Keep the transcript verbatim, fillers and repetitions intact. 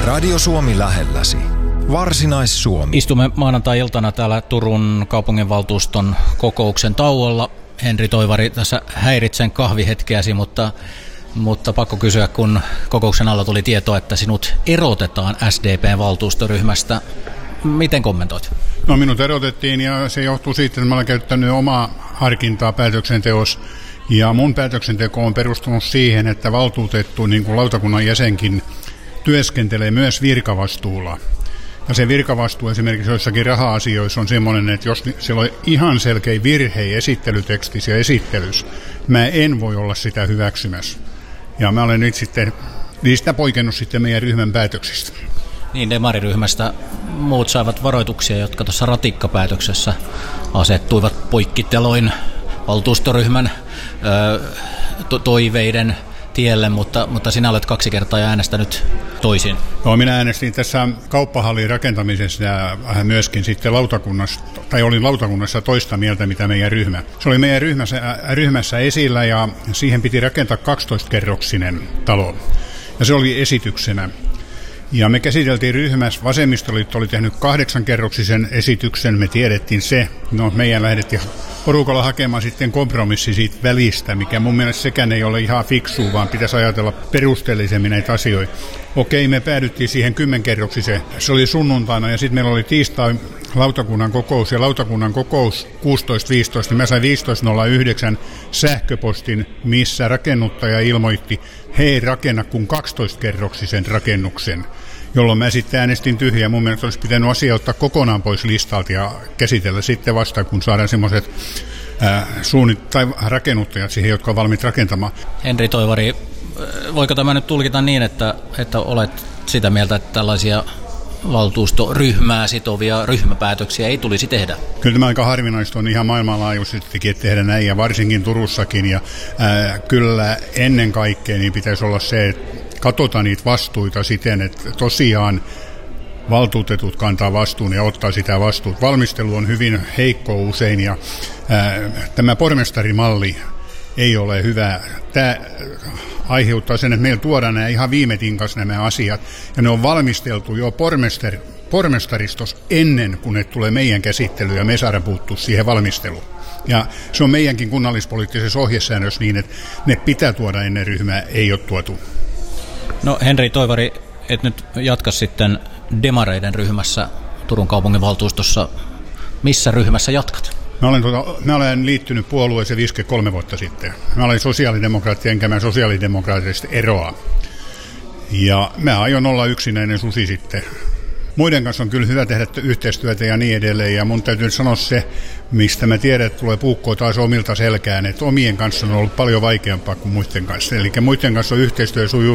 Radio Suomi lähelläsi. Varsinais-Suomi. Istumme maanantai-iltana täällä Turun kaupunginvaltuuston kokouksen tauolla. Henri Toivari, tässä häiritsen kahvihetkeäsi, mutta, mutta pakko kysyä, kun kokouksen alla tuli tieto, että sinut erotetaan S D P-valtuustoryhmästä. Miten kommentoit? No minut erotettiin ja se johtuu siitä, että mä olen käyttänyt omaa harkintaa päätöksenteossa. Ja mun päätöksenteko on perustunut siihen, että valtuutettu, niin kuin lautakunnan jäsenkin, työskentelee myös virkavastuulla. Ja se virkavastuu esimerkiksi joissakin raha-asioissa on semmoinen, että jos siellä on ihan selkeä virhe esittelytekstissä ja esittelys, mä en voi olla sitä hyväksymässä. Ja mä olen nyt sitten niistä poikennut sitten meidän ryhmän päätöksistä. Niin, demariryhmästä muut saivat varoituksia, jotka tuossa ratikkapäätöksessä asettuivat poikkiteloin valtuustoryhmän ö, to- toiveiden tielle, mutta, mutta sinä olet kaksi kertaa äänestänyt toisin. No, minä äänestin tässä kauppahallin rakentamisessa ja myöskin sitten lautakunnassa, tai olin lautakunnassa toista mieltä, mitä meidän ryhmä. Se oli meidän ryhmässä, ryhmässä esillä ja siihen piti rakentaa kaksitoistakerroksinen talo. Ja se oli esityksenä. Ja me käsiteltiin ryhmässä, vasemmistoliitto oli tehnyt kahdeksankerroksisen esityksen, me tiedettiin se. No, meidän lähdettiin porukalla hakemaan sitten kompromissi siitä välistä, mikä mun mielestä sekään ei ole ihan fiksua, vaan pitäisi ajatella perusteellisemmin näitä asioita. Okei, me päädyttiin siihen kymmenkerroksiseen. Se oli sunnuntaina ja sitten meillä oli tiistai lautakunnan kokous ja lautakunnan kokous kuusitoista viisitoista. Niin mä sain viisitoista nolla yhdeksän sähköpostin, missä rakennuttaja ilmoitti, hei, rakenna kuin kaksitoistakerroksisen rakennuksen, jolloin mä sitten äänestin tyhjää. Mun mielestä olisi pitänyt asia ottaa kokonaan pois listalta ja käsitellä sitten vasta, kun saadaan semmoiset suunnit- tai rakennuttajat siihen, jotka on valmiit rakentamaan. Henri Toivari, voiko tämä nyt tulkita niin, että, että olet sitä mieltä, että tällaisia valtuustoryhmää sitovia ryhmäpäätöksiä ei tulisi tehdä? Kyllä tämä aika harvinaista on ihan maailmanlaajuisestikin tehdä näin ja varsinkin Turussakin. Ja, ää, kyllä ennen kaikkea niin pitäisi olla se, että katsotaan niitä vastuita siten, että tosiaan valtuutetut kantaa vastuun ja ottaa sitä vastuuta. Valmistelu on hyvin heikko usein ja ää, tämä pormestarimalli ei ole hyvä. Tämä aiheuttaa sen, että meillä tuodaan nämä ihan viime tinkas nämä asiat ja ne on valmisteltu jo pormestari, pormestaristos ennen kuin ne tulee meidän käsittelyyn ja me saadaan puuttua siihen valmisteluun. Ja se on meidänkin kunnallispoliittisessa ohjesäännössä niin, että ne pitää tuoda ennen ryhmää, ei ole tuotu. No, Henri Toivari, et nyt jatka sitten demareiden ryhmässä Turun kaupunginvaltuustossa. Missä ryhmässä jatkat? Mä olen, tuota, mä olen liittynyt puolueeseen viisikymmentäkolme vuotta sitten. Mä olen sosiaalidemokraatti, enkä mä sosiaalidemokraattista eroa. Ja mä aion olla yksinäinen susi sitten. Muiden kanssa on kyllä hyvä tehdä yhteistyötä ja niin edelleen. Ja mun täytyy sanoa se, mistä mä tiedän, että tulee puukkoa taas omilta selkään. Että omien kanssa on ollut paljon vaikeampaa kuin muiden kanssa. Eli muiden kanssa on yhteistyö sujuu